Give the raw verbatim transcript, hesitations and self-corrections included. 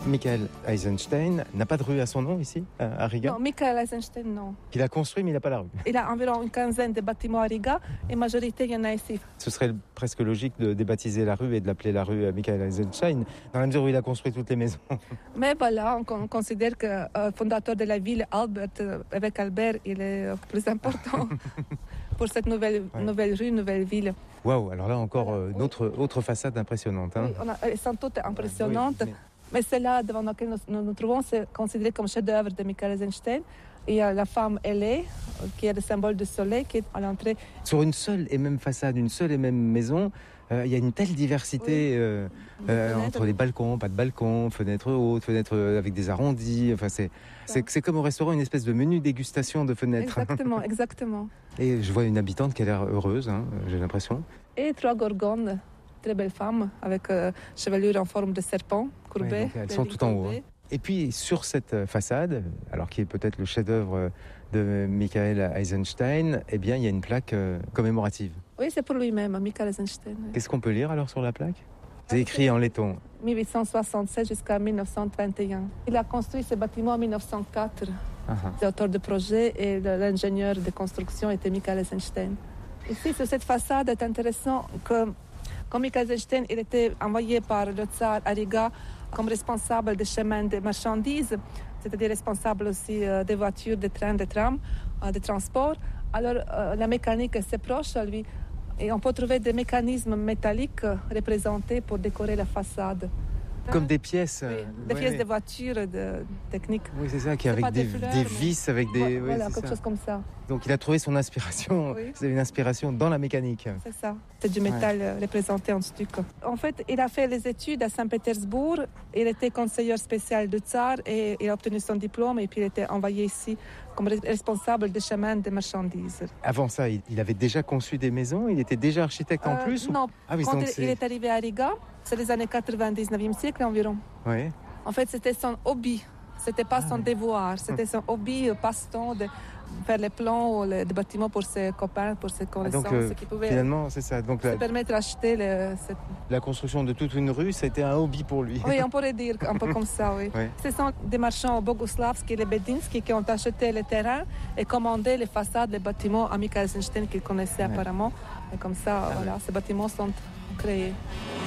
Michael Eisenstein n'a pas de rue à son nom ici, à Riga? Non, Michael Eisenstein, non. Il a construit, mais il n'a pas la rue. Il a environ une quinzaine de bâtiments à Riga et majorité, il y en a ici. Ce serait presque logique de débaptiser la rue et de l'appeler la rue Michael Eisenstein, dans la mesure où il a construit toutes les maisons. Mais voilà, on, on considère que le euh, fondateur de la ville, Albert, euh, avec Albert, il est euh, plus important pour cette nouvelle, ouais. nouvelle rue, nouvelle ville. Waouh, alors là encore, euh, une autre, autre façade impressionnante. Hein. Oui, on a, elles sont toutes impressionnantes. Oui, mais... mais celle-là devant laquelle nous, nous nous trouvons, c'est considéré comme chef-d'œuvre de Michael Eisenstein. Il y a la femme ailée, qui est le symbole du soleil, qui est à l'entrée. Sur une seule et même façade, une seule et même maison, euh, il y a une telle diversité oui. euh, euh, entre les balcons, pas de balcons, fenêtres hautes, fenêtres avec des arrondis. Enfin, c'est, c'est, c'est comme au restaurant, une espèce de menu dégustation de fenêtres. Exactement, exactement. Et je vois une habitante qui a l'air heureuse, hein, j'ai l'impression. Et trois gorgones, très belles femmes, avec euh, chevelure en forme de serpent, courbée. Oui, elles sont tout en haut. Hein. Et puis sur cette façade, alors qui est peut-être le chef-d'œuvre de Michael Eisenstein, eh bien il y a une plaque euh, commémorative. Oui, c'est pour lui-même, Michael Eisenstein. Oui. Qu'est-ce qu'on peut lire alors sur la plaque? C'est écrit en letton. mille huit cent soixante-sept jusqu'à mille neuf cent vingt et un. Il a construit ce bâtiment en mille neuf cent quatre. Uh-huh. L'auteur du projet et l'ingénieur de construction était Michael Eisenstein. Ici, sur cette façade, c'est intéressant que quand Michael Eisenstein il était envoyé par le tsar à Riga comme responsable des chemins de marchandises, c'est-à-dire responsable aussi euh, des voitures, des trains, des trams, euh, des transports. Alors euh, la mécanique est proche à lui et on peut trouver des mécanismes métalliques représentés pour décorer la façade. Comme des pièces. Oui, des ouais, pièces ouais. de voitures, de techniques. Oui, c'est ça, qui avec des, des, fleurs, des vis, avec des... Voilà, oui, voilà quelque ça. chose comme ça. Donc il a trouvé son inspiration, oui. C'est une inspiration dans la mécanique. C'est ça, c'est du métal ouais. représenté en stuc. En fait, il a fait les études à Saint-Pétersbourg, il était conseiller spécial du tsar et il a obtenu son diplôme et puis il était envoyé ici comme responsable des chemins de marchandises. Avant ça, il avait déjà conçu des maisons? Il était déjà architecte en euh, plus? Non, ou... ah, oui, quand donc il, c'est... il est arrivé à Riga, c'est les années quatre-vingt-dix-neuvième siècle environ. Oui. En fait, c'était son hobby. C'était pas ah, son oui. devoir. C'était son hobby, passe-temps de faire les plans des bâtiments pour ses copains, pour ses connaissances. Ah, donc, euh, qui pouvaient finalement, c'est ça. Donc, se la... permettre d'acheter le, cette... la construction de toute une rue, c'était un hobby pour lui. Oui, on pourrait dire un peu comme ça, oui. oui. Ce sont des marchands Boguslavski et Lebedinsky qui ont acheté les terrains et commandé les façades des bâtiments à Michael Eisenstein qu'ils connaissaient oui. apparemment. Et comme ça, ah, voilà, oui. ces bâtiments sont créés.